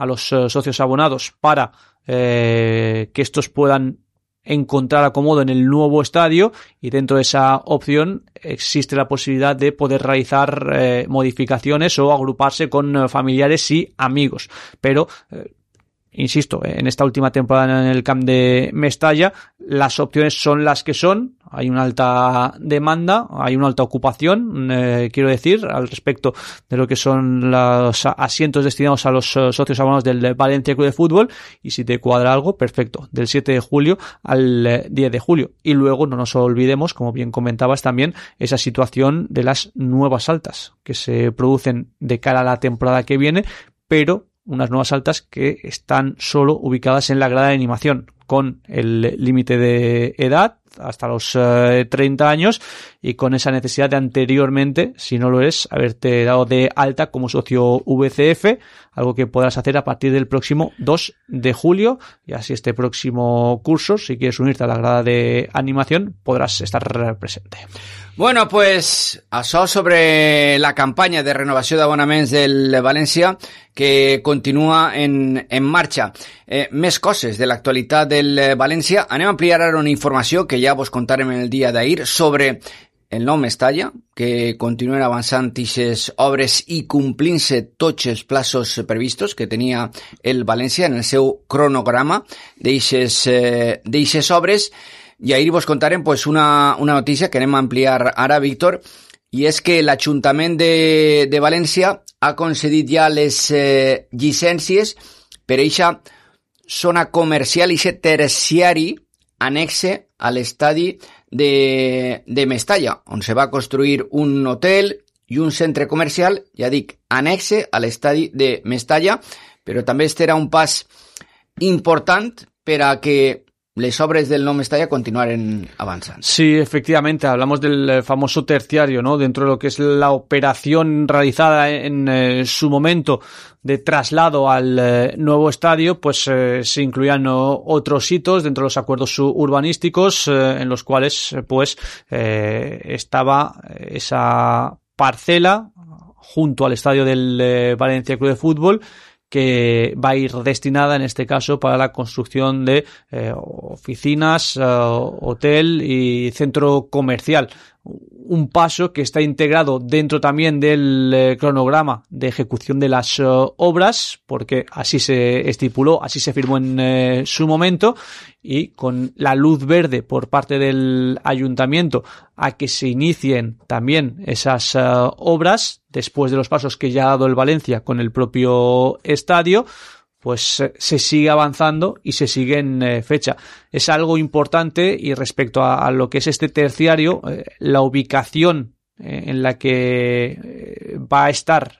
a los socios abonados para que estos puedan encontrar acomodo en el nuevo estadio, y dentro de esa opción existe la posibilidad de poder realizar modificaciones o agruparse con familiares y amigos, pero insisto, en esta última temporada en el Camp de Mestalla las opciones son las que son. Hay una alta demanda, hay una alta ocupación, quiero decir, al respecto de lo que son los asientos destinados a los socios abonados del Valencia Club de Fútbol, y si te cuadra algo, perfecto, del 7 de julio al 10 de julio. Y luego no nos olvidemos, como bien comentabas también, esa situación de las nuevas altas que se producen de cara a la temporada que viene, pero unas nuevas altas que están solo ubicadas en la grada de animación, con el límite de edad hasta los 30 años, y con esa necesidad de anteriormente, si no lo eres, haberte dado de alta como socio VCF, algo que podrás hacer a partir del próximo 2 de julio, y así este próximo curso, si quieres unirte a la grada de animación, podrás estar presente. Bueno, pues això sobre la campanya de renovació d'abonaments del València, que continua en marxa. Més coses de l'actualitat del València. Anem a ampliar ara una informació que ja vos contarem en el dia d'ahir sobre el nou Mestalla, que continuen avançant aquestes obres i complint-se tots els plazos previstos que tenia el València en el seu cronograma d'eixes obres. I ahir vos contarem pues, una notícia que anem a ampliar ara, Víctor, i és que l'Ajuntament de València ha concedit ja les llicències per a eixa zona comercial i eixe terciari anexe a l'estadi de Mestalla, on se va construir un hotel i un centre comercial, ja dic, anexe a l'estadi de Mestalla, però també este era un pas important per a que les obras del Nou Mestalla continuaren avanzando. Sí, efectivamente, hablamos del famoso terciario, ¿no? Dentro de lo que es la operación realizada en su momento de traslado al nuevo estadio, pues se incluían otros hitos dentro de los acuerdos urbanísticos en los cuales pues estaba esa parcela junto al estadio del Valencia Club de Fútbol, que va a ir destinada en este caso para la construcción de oficinas, hotel y centro comercial. Un paso que está integrado dentro también del cronograma de ejecución de las obras, porque así se estipuló, así se firmó en su momento, y con la luz verde por parte del ayuntamiento a que se inicien también esas obras después de los pasos que ya ha dado el Valencia con el propio estadio, pues se sigue avanzando y se sigue en fecha. Es algo importante, y respecto a lo que es este terciario, la ubicación en la que va a estar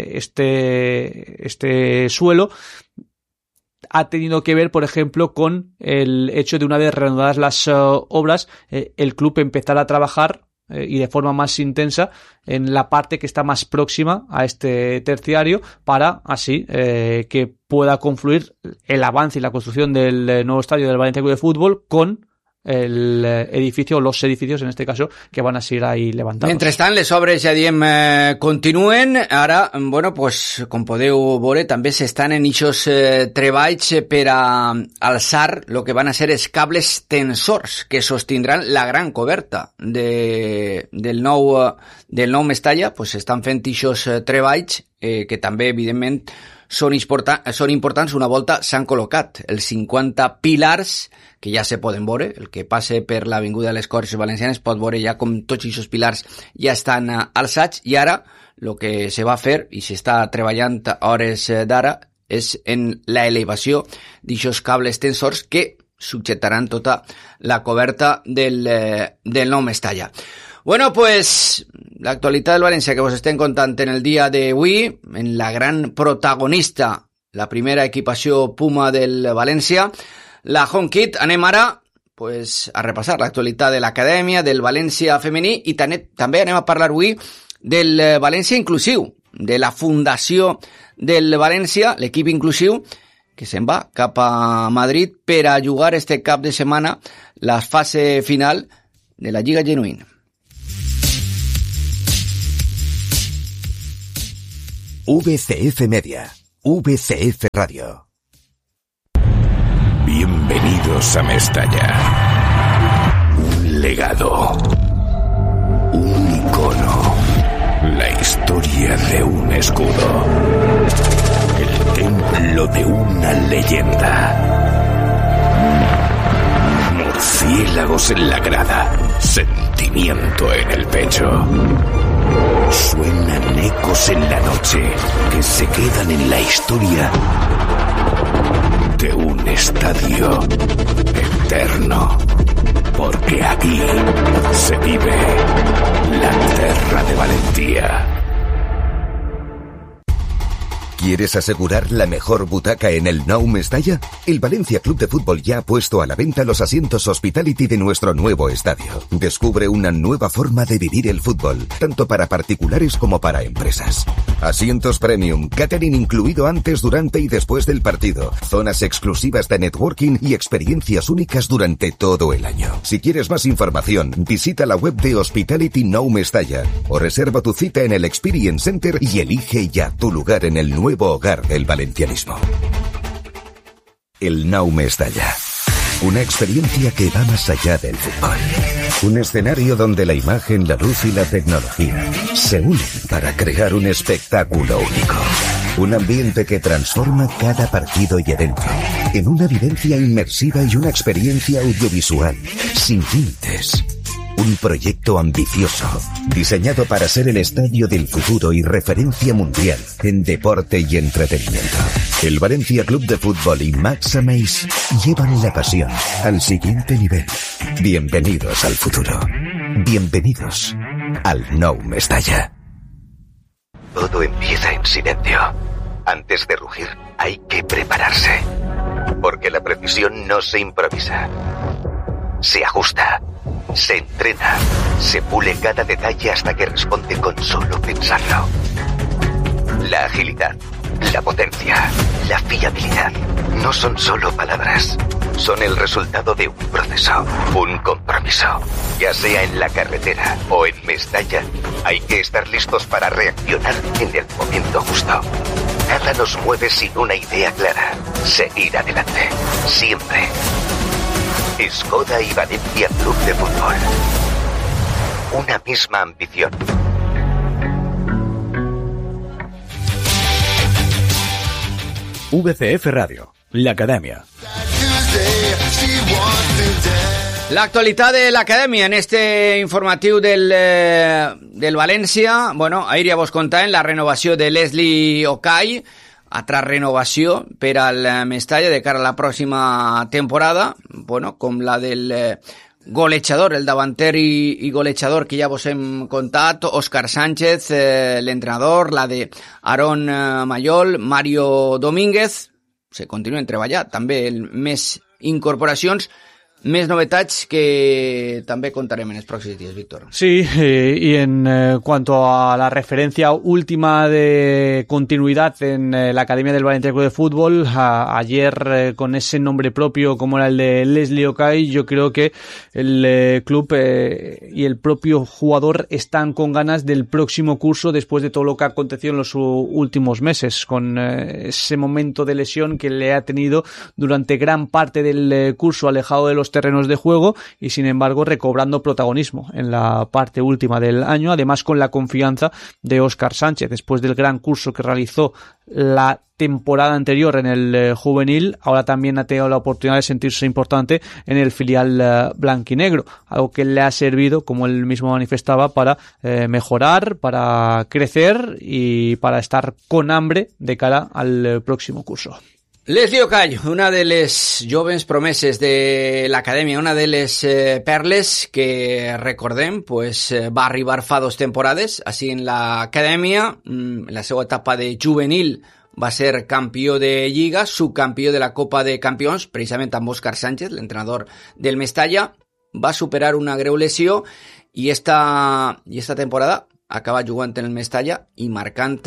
este suelo ha tenido que ver, por ejemplo, con el hecho de, una vez reanudadas las obras, el club empezar a trabajar y de forma más intensa en la parte que está más próxima a este terciario, para así que pueda confluir el avance y la construcción del nuevo estadio del Valencia Club de Fútbol con el edificio, o los edificios en este caso, que van a seguir ahí levantados. Mentrestant, les obres, ja diem, continuen. Ara, bueno, pues, com podeu veure, també s'estan en ixos treballs per a alçar lo que van a ser els cables tensors que sostindran la gran coberta del nou Mestalla. Pues s'estan fent ixos treballs que també, evidentment, són importants. Una volta s'han col·locat els 50 pilars que ja se poden veure. El que passe per l'Avinguda de les Corts Valencianes pot veure ja com tots aquests pilars ja estan alçats, i ara el que se va fer i s'està treballant a hores d'ara és en la elevació d'aquests cables tensors que subjetaran tota la coberta del nou Mestalla. Bueno, pues l'actualitat del València que vos estem contant en el dia d'avui, en la gran protagonista, la primera equipació Puma del València, la Home Kit. Anem ara pues, a repassar l'actualitat de l'acadèmia, del València femení, i també anem a parlar avui del València inclusiu, de la fundació del València, l'equip inclusiu, que se'n va cap a Madrid per a jugar este cap de setmana la fase final de la Lliga Genuïna. VCF Media. VCF Radio. Bienvenidos a Mestalla. Un legado. Un icono. La historia de un escudo. El templo de una leyenda. Murciélagos en la grada. Sentimiento en el pecho. Suenan ecos en la noche que se quedan en la historia de un estadio eterno. Porque aquí se vive la terra de valentía. ¿Quieres asegurar la mejor butaca en el Nou Mestalla? El Valencia Club de Fútbol ya ha puesto a la venta los asientos Hospitality de nuestro nuevo estadio. Descubre una nueva forma de vivir el fútbol, tanto para particulares como para empresas. Asientos premium, catering incluido antes, durante y después del partido, zonas exclusivas de networking y experiencias únicas durante todo el año. Si quieres más información, visita la web de Hospitality Nou Mestalla o reserva tu cita en el Experience Center y elige ya tu lugar en el nuevo hogar del valencianismo. El Nou Mestalla. Una experiencia que va más allá del fútbol. Un escenario donde la imagen, la luz y la tecnología se unen para crear un espectáculo único. Un ambiente que transforma cada partido y evento en una vivencia inmersiva y una experiencia audiovisual sin límites. Un proyecto ambicioso, diseñado para ser el estadio del futuro y referencia mundial en deporte y entretenimiento. El Valencia Club de Fútbol y Max Ameis llevan la pasión al siguiente nivel. Bienvenidos al futuro. Bienvenidos al Nou Mestalla. Todo empieza en silencio. Antes de rugir, hay que prepararse. Porque la precisión no se improvisa. Se ajusta. Se entrena, se pule cada detalle hasta que responde con solo pensarlo. La agilidad, la potencia, la fiabilidad no son solo palabras, son el resultado de un proceso, un compromiso. Ya sea en la carretera o en Mestalla, hay que estar listos para reaccionar en el momento justo. Nada nos mueve sin una idea clara, seguir adelante, siempre. Skoda y Valencia Club de Fútbol. Una misma ambición. VCF Radio, la Academia. L'actualitat de l'Acadèmia en este informatiu del València. Bueno, ahir ja vos contàvem la renovació de Leslie Okai, altra renovació per al Mestalla de cara a la pròxima temporada, bueno, com la del golejador, el davanter i golejador que ja vos hem contat, Òscar Sánchez, l'entrenador, la de Aaron Mayol, Mario Domínguez. Se continuen treballant també més incorporacions, més novetats que també contarem en els pròxims días, Víctor. Sí, y en cuanto a la referencia última de continuidad en la Academia del Valencia Club de Fútbol, ayer con ese nombre propio como era el de Leslie Okai, yo creo que el club y el propio jugador están con ganas del próximo curso después de todo lo que aconteció en los últimos meses, con ese momento de lesión que le ha tenido durante gran parte del curso alejado de los terrenos de juego y sin embargo recobrando protagonismo en la parte última del año, además con la confianza de Òscar Sánchez después del gran curso que realizó la temporada anterior en el juvenil. Ahora también ha tenido la oportunidad de sentirse importante en el filial blanquinegro, algo que le ha servido, como él mismo manifestaba, para mejorar, para crecer y para estar con hambre de cara al próximo curso. Leslie Okai, una de les joves promeses de l'acadèmia, una de les perles que, recordem, pues, va arribar fa 2 temporades així en l'acadèmia. En la seva etapa de juvenil va ser campió de Lliga, subcampió de la Copa de Campions, precisament amb Òscar Sánchez, l'entrenador del Mestalla. Va superar una greu lesió i esta temporada acaba jugant en el Mestalla i marcant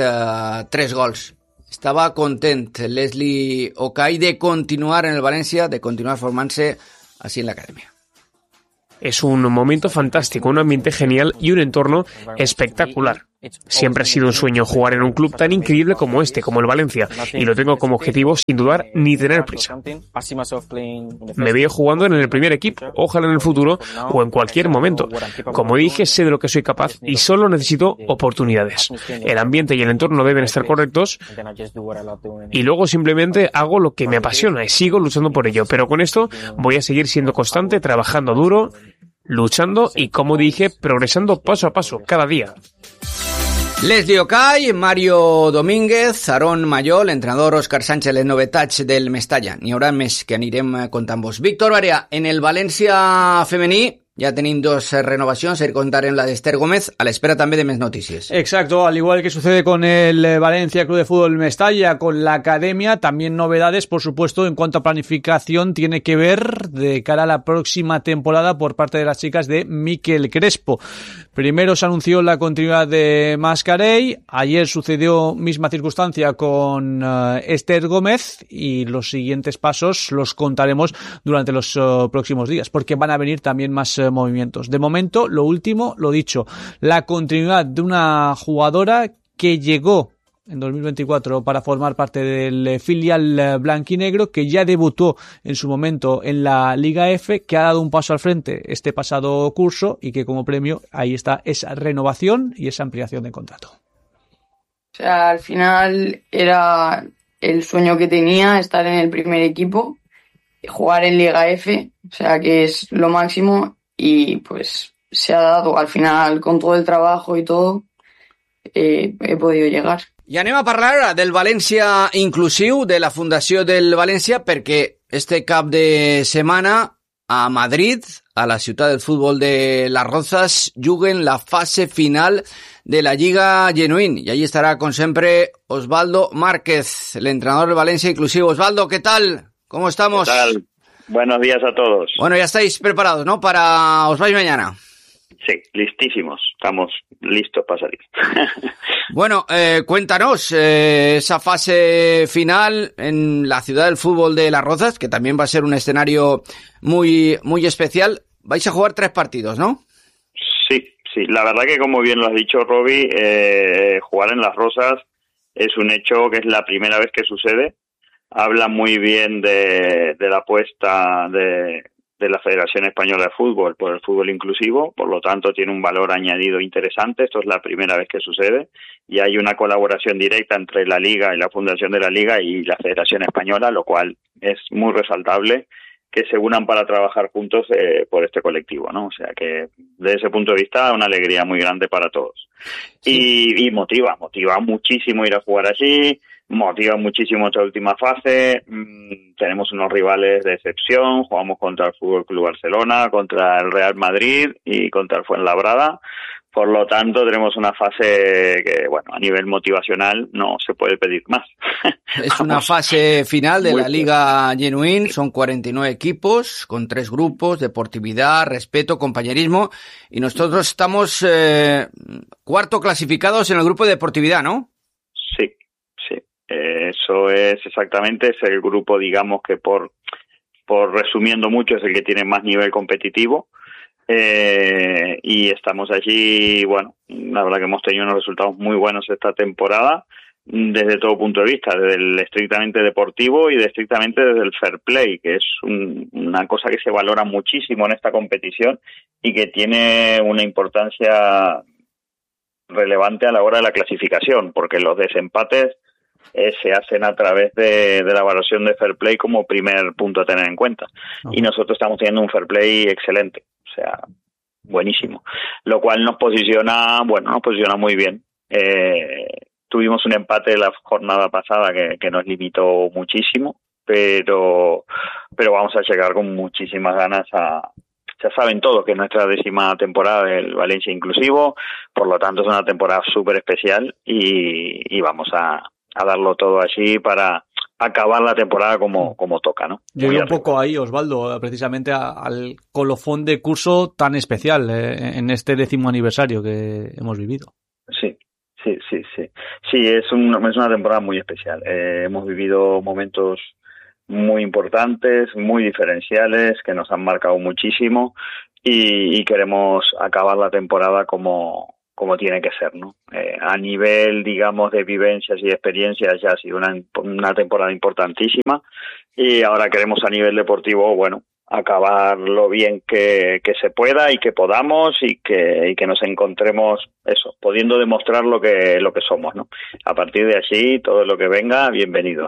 3 gols. Estaba content Leslie Okai de continuar en el Valencia, de continuar formándose así en la academia. Es un momento fantástico, un ambiente genial y un entorno espectacular. Siempre ha sido un sueño jugar en un club tan increíble como este, como el Valencia, y lo tengo como objetivo sin dudar ni tener prisa. Me veo jugando en el primer equipo, ojalá en el futuro o en cualquier momento. Como dije, sé de lo que soy capaz y solo necesito oportunidades. El ambiente y el entorno deben estar correctos y luego simplemente hago lo que me apasiona y sigo luchando por ello. Pero con esto voy a seguir siendo constante, trabajando duro, luchando y, como dije, progresando paso a paso, cada día. Leslie Ocay, Mario Domínguez, Aaron Mayol, entrenador Òscar Sánchez, les novetats del Mestalla. N'hi haurà més que anirem contant-vos. Víctor Barea, en el València femení ya tenim dos renovacions, contarem la d'Ester Gómez, a l'espera també de més notícies. Exacto, al igual que sucede con el Valencia Club de Fútbol Mestalla, con la academia, también novedades, por supuesto, en cuanto a planificación, tiene que ver de cara a la próxima temporada por parte de las chicas de Miquel Crespo. Primero se anunció la continuidad de Mascarell, ayer sucedió misma circunstancia con Esther Gómez y los siguientes pasos los contaremos durante los próximos días, porque van a venir también más movimientos. De momento, lo último, lo dicho, la continuidad de una jugadora que llegó en 2024 para formar parte del filial blanquinegro, que ya debutó en su momento en la Liga F, que ha dado un paso al frente este pasado curso y que como premio ahí está esa renovación y esa ampliación de contrato. O sea, al final era el sueño que tenía, estar en el primer equipo, jugar en Liga F, o sea que es lo máximo y pues se ha dado al final con todo el trabajo y todo, he podido llegar. I anem a parlar ara del València Inclusiu, de la Fundació del València, perquè este cap de setmana a Madrid, a la ciutat del futbol de Las Rozas, juguen la fase final de la Lliga Genuín. Y allí estará, con siempre, Osvaldo Márquez, el entrenador del València Inclusiu. Osvaldo, ¿qué tal? ¿Cómo estamos? ¿Qué tal? Buenos días a todos. Bueno, ya estáis preparados, ¿no? Para os vais mañana. Sí, listísimos. Estamos listos para salir. Bueno, cuéntanos esa fase final en la ciudad del fútbol de Las Rozas, que también va a ser un escenario muy, muy especial. Vais a jugar 3 partidos, ¿no? Sí. La verdad que, como bien lo has dicho, Roby, jugar en Las Rozas es un hecho que es la primera vez que sucede. Habla muy bien de la apuesta de la Federación Española de Fútbol por el fútbol inclusivo, por lo tanto tiene un valor añadido interesante. Esto es la primera vez que sucede y hay una colaboración directa entre la Liga y la Fundación de la Liga y la Federación Española, lo cual es muy resaltable que se unan para trabajar juntos por este colectivo, ¿no? O sea que desde ese punto de vista una alegría muy grande para todos. Sí. Y motiva muchísimo ir a jugar allí, motiva muchísimo esta última fase. Tenemos unos rivales de excepción, jugamos contra el Fútbol Club Barcelona, contra el Real Madrid y contra el Fuenlabrada. Por lo tanto, tenemos una fase que, bueno, a nivel motivacional no se puede pedir más. Es una fase final de la Liga Genuín, son 49 equipos con 3 grupos, deportividad, respeto, compañerismo, y nosotros estamos cuarto clasificados en el grupo de deportividad, ¿no? Sí. Eso es exactamente, es el grupo, digamos, que por resumiendo mucho, es el que tiene más nivel competitivo. Y estamos allí, bueno, la verdad que hemos tenido unos resultados muy buenos esta temporada desde todo punto de vista, desde el estrictamente deportivo y estrictamente desde el fair play, que es una cosa que se valora muchísimo en esta competición y que tiene una importancia relevante a la hora de la clasificación, porque los desempates se hacen a través de la evaluación de fair play como primer punto a tener en cuenta. Y nosotros estamos teniendo un fair play excelente, o sea, buenísimo, lo cual nos posiciona muy bien. Tuvimos un empate la jornada pasada que nos limitó muchísimo, pero vamos a llegar con muchísimas ganas ya saben todos que es nuestra 10ª temporada del Valencia Inclusivo, por lo tanto es una temporada súper especial y vamos a darlo todo allí para acabar la temporada como toca, ¿no? Yo iba un poco ahí, Osvaldo, precisamente al colofón de curso tan especial en este 10º aniversario que hemos vivido. Sí, es una temporada muy especial. Hemos vivido momentos muy importantes, muy diferenciales, que nos han marcado muchísimo y queremos acabar la temporada como como tiene que ser, ¿no? A nivel, digamos, de vivencias y experiencias ya ha sido una temporada importantísima y ahora queremos a nivel deportivo, bueno, acabar lo bien que se pueda y que podamos y que nos encontremos eso, pudiendo demostrar lo que somos, ¿no? A partir de allí, todo lo que venga, bienvenido.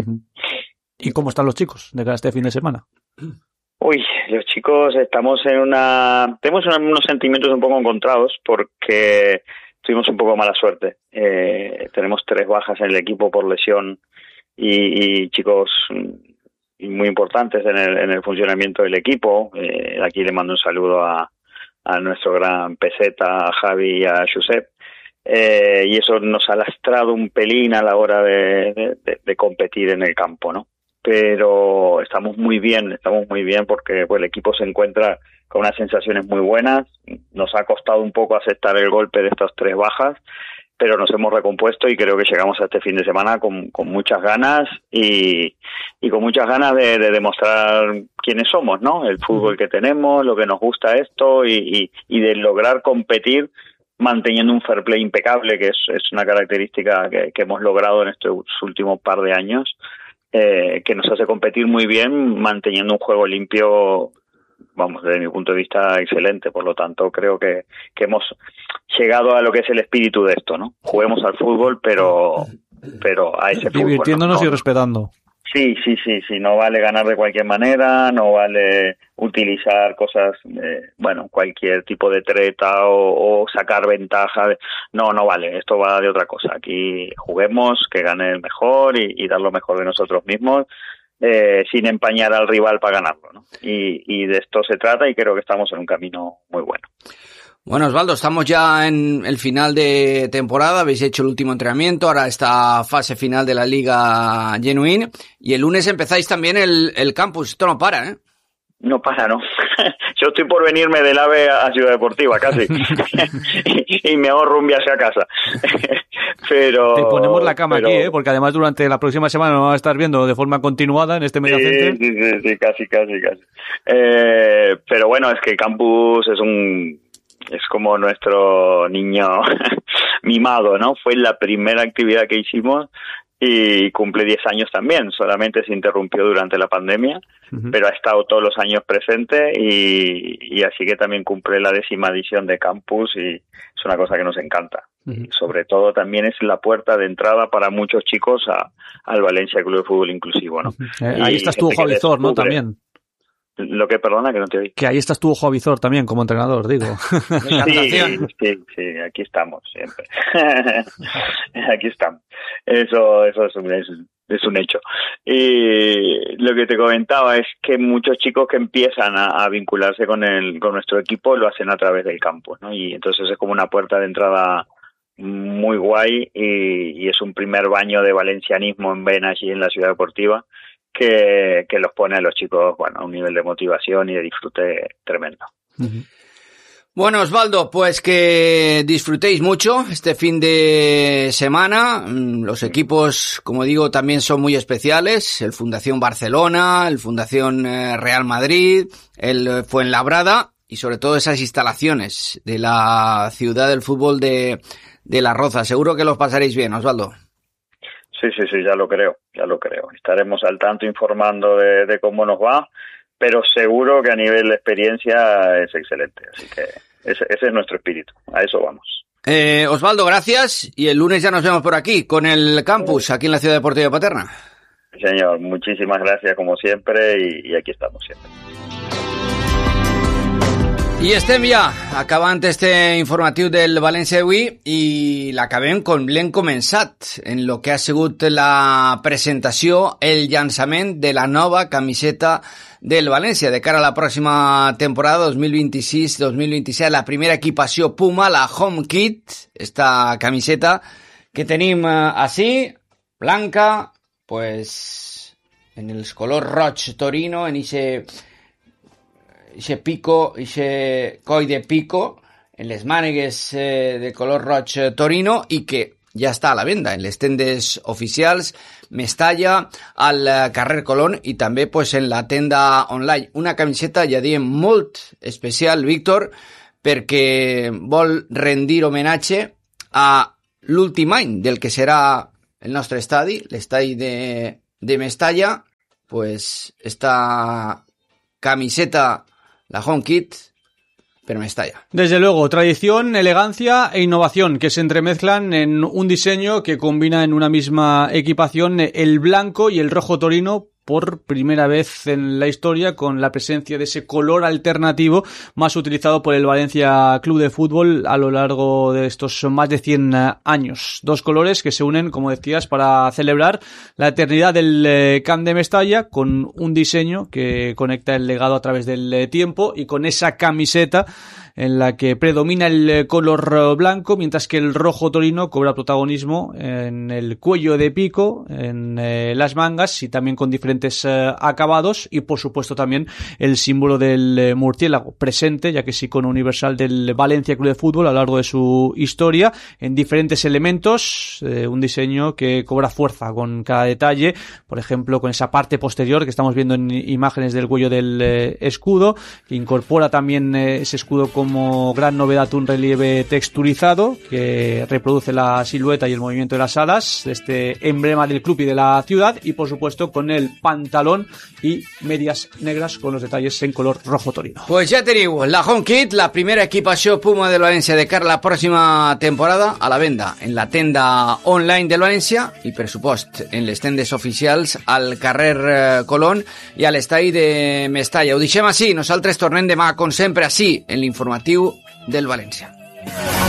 ¿Y cómo están los chicos de cara a este fin de semana? Uy, los chicos tenemos unos sentimientos un poco encontrados porque tuvimos un poco mala suerte. Tenemos 3 bajas en el equipo por lesión y chicos muy importantes en el funcionamiento del equipo. Aquí le mando un saludo a nuestro gran peseta, a Javi y a Josep. Y eso nos ha lastrado un pelín a la hora de competir en el campo, ¿no? Pero estamos muy bien porque pues, el equipo se encuentra con unas sensaciones muy buenas. Nos ha costado un poco aceptar el golpe de estas 3 bajas, pero nos hemos recompuesto y creo que llegamos a este fin de semana con muchas ganas y con muchas ganas de demostrar quiénes somos, ¿no? El fútbol que tenemos, lo que nos gusta esto y de lograr competir manteniendo un fair play impecable, que es una característica que hemos logrado en estos últimos par de años, que nos hace competir muy bien manteniendo un juego limpio, vamos, desde mi punto de vista, excelente. Por lo tanto, creo que hemos llegado a lo que es el espíritu de esto, ¿no? Juguemos al fútbol, pero a ese fútbol. Divirtiéndonos y respetando. Sí, no vale ganar de cualquier manera, no vale utilizar cosas, cualquier tipo de treta o sacar ventaja. No vale, esto va de otra cosa. Aquí juguemos, que gane el mejor y dar lo mejor de nosotros mismos, sin empañar al rival para ganarlo, ¿no? Y de esto se trata y creo que estamos en un camino muy bueno. Bueno, Osvaldo, estamos ya en el final de temporada, habéis hecho el último entrenamiento, ahora esta fase final de la Liga Genuine, y el lunes empezáis también el campus. Esto no para, ¿eh? No para, no. Yo estoy por venirme del AVE a Ciudad Deportiva, casi. y me ahorro un viaje a casa. Pero te ponemos la cama aquí, porque además durante la próxima semana nos vas a estar viendo de forma continuada en este media center. Sí, casi. Pero bueno, es que el campus es como nuestro niño mimado, ¿no? Fue la primera actividad que hicimos y cumple 10 años también. Solamente se interrumpió durante la pandemia, pero ha estado todos los años presente y así que también cumple la 10ª edición de Campus y es una cosa que nos encanta. Y sobre todo también es la puerta de entrada para muchos chicos al Valencia Club de Fútbol Inclusivo, ¿no? Ahí estás tú, Javi Zor, ¿no? También. Lo que, perdona, que no te oí. Que ahí estás tú, Javi Zor, también, como entrenador, digo. Sí, aquí estamos siempre. Aquí estamos. Eso es un hecho. Y lo que te comentaba es que muchos chicos que empiezan a vincularse con nuestro equipo lo hacen a través del campo, ¿no? Y entonces es como una puerta de entrada muy guay y es un primer baño de valencianismo en vena allí en la Ciudad Deportiva que los pone a los chicos, bueno, a un nivel de motivación y de disfrute tremendo. Bueno, Osvaldo, pues que disfrutéis mucho este fin de semana. Los equipos, como digo, también son muy especiales. El Fundación Barcelona, el Fundación Real Madrid, el Fuenlabrada y sobre todo esas instalaciones de la ciudad del fútbol de La Roza. Seguro que los pasaréis bien, Osvaldo. Sí, ya lo creo. Estaremos al tanto informando de cómo nos va, pero seguro que a nivel de experiencia es excelente. Así que ese es nuestro espíritu, a eso vamos. Osvaldo, gracias, y el lunes ya nos vemos por aquí, con el campus, aquí en la Ciudad Deportiva Paterna. Señor, muchísimas gracias como siempre y aquí estamos siempre. I estem ja acabant este informatiu del València d'avui i l'acabem com l'hem començat en lo que ha sigut la presentació, el llançament de la nova camiseta del València de cara a la pròxima temporada 2026-2027, la primera equipació Puma, la Home Kit, esta camiseta que tenim així, blanca, pues en els colors roig Torino, en ese pico, ese coll de pico, en les mànegues de color roig Torino i que ja està a la venda en les tendes oficials Mestalla, al carrer Colón i també pues, en la tenda online. Una camiseta, ja diem, molt especial, Víctor, perquè vol rendir homenatge a l'últim any del que serà el nostre estadi, l'estadi de Mestalla. Pues esta camiseta, la Home Kit, pero Mestalla. Desde luego, tradición, elegancia e innovación que se entremezclan en un diseño que combina en una misma equipación el blanco y el rojo torino por primera vez en la historia, con la presencia de ese color alternativo más utilizado por el Valencia Club de Fútbol a lo largo de estos más de 100 años. Dos colores que se unen, como decías, para celebrar la eternidad del Camp de Mestalla, con un diseño que conecta el legado a través del tiempo y con esa camiseta en la que predomina el color blanco, mientras que el rojo torino cobra protagonismo en el cuello de pico, en las mangas y también con diferentes acabados, y por supuesto también el símbolo del murciélago presente, ya que es icono universal del Valencia Club de Fútbol a lo largo de su historia, en diferentes elementos, un diseño que cobra fuerza con cada detalle, por ejemplo con esa parte posterior que estamos viendo en imágenes del cuello del escudo, que incorpora también ese escudo como gran novedad un relieve texturizado que reproduce la silueta y el movimiento de las alas de este emblema del club y de la ciudad, y por supuesto con el pantalón y medias negras con los detalles en color rojo torino. Pues ja teniu la Home Kit, la primera equipació Puma del València de cara a la pròxima temporada, a la venda en la tenda online del València i, per supost, en les tendes oficials al carrer Colón i a l'estadi de Mestalla. Ho deixem així, nosaltres tornem demà, com sempre, així, en l'informatiu del València.